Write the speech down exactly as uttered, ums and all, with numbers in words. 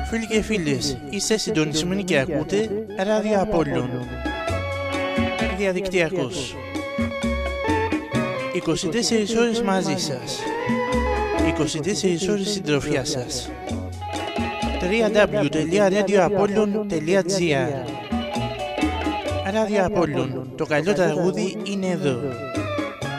Φίλοι και φίλες, είστε συντονισμένοι και ακούτε Ράδιο Απόλλων. Διαδικτυακός. είκοσι τέσσερις ώρες μαζί σας. είκοσι τέσσερις ώρες συντροφιά σας. double-u double-u double-u τελεία radio apollon τελεία gr Ράδιο Απόλλων. Το καλό τραγούδι είναι εδώ.